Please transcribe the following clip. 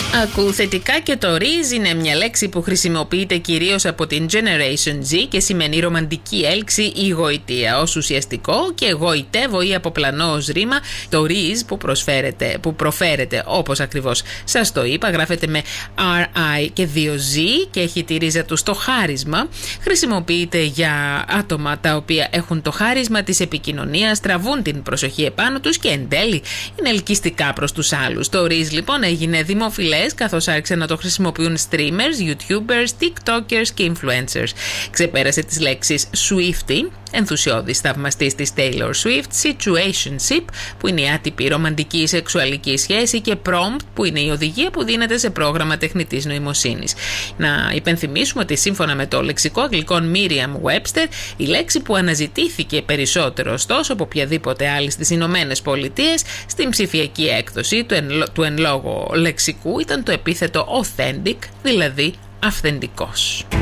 Ακού θετικά και το Riz είναι μια λέξη που χρησιμοποιείται κυρίως από την Generation Z και σημαίνει ρομαντική έλξη ή γοητεία. Ως ουσιαστικό και γοητεύω ή αποπλανώ ως ρήμα, το Riz που προφέρεται όπως ακριβώς σας το είπα, γράφεται με R-I και 2Z και έχει τη ρίζα του στο χάρισμα. Χρησιμοποιείται για άτομα τα οποία έχουν το χάρισμα της επικοινωνίας, τραβούν την προσοχή επάνω τους και εν τέλει είναι ελκυστικά προς τους άλλους. Το Riz λοιπόν έγινε δημοφιλές καθώς άρχισαν να το χρησιμοποιούν streamers, youtubers, tiktokers και influencers. Ξεπέρασε τις λέξεις Swiftie, ενθουσιώδης θαυμαστής της Taylor Swift, situationship που είναι η άτυπη ρομαντική σεξουαλική σχέση και prompt που είναι η οδηγία που δίνεται σε πρόγραμμα τεχνητής νοημοσύνης. Να υπενθυμίσουμε ότι σύμφωνα με το λεξικό αγγλικών Merriam-Webster η λέξη που αναζητήθηκε περισσότερο ωστόσο από οποιαδήποτε άλλη στις Ηνωμένες Πολιτείες στην ψηφιακή έκδοση του εν λόγω λεξικού ήταν το επίθετο authentic, δηλαδή αυθεντικός.